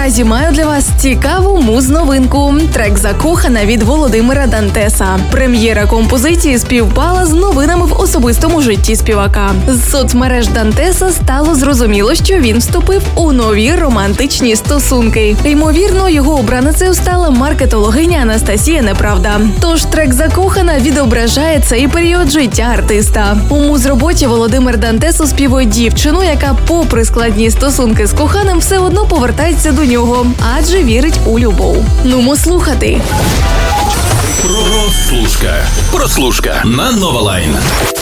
Наразі маю для вас цікаву муз-новинку. Трек «Закохана» від Володимира Дантеса. Прем'єра композиції співпала з новинами в особистому житті співака. З соцмереж Дантеса стало зрозуміло, що він вступив у нові романтичні стосунки. Ймовірно, його обраницею стала маркетологиня Анастасія Неправда. Тож трек «Закохана» відображає цей період життя артиста. У муз-роботі Володимир Дантес оспівує дівчину, яка попри складні стосунки з коханим все одно повертається до нього, адже вірить у любов. Нумо слухати. Прослушка на Нова Лайн.